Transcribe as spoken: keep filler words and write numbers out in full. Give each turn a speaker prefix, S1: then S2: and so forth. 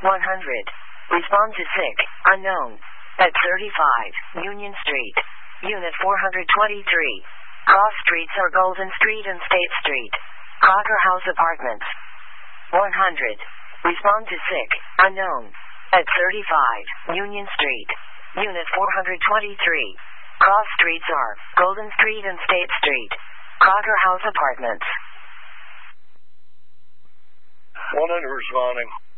S1: one hundred. Respond to sick, unknown. At thirty-five, Union Street. Unit four hundred twenty-three. Cross streets are Golden Street and State Street. Crocker House Apartments. one hundred. Respond to sick, unknown. At thirty-five, Union Street. Unit four hundred twenty-three. Cross streets are Golden Street and State Street. Crocker House Apartments.
S2: one hundred responding.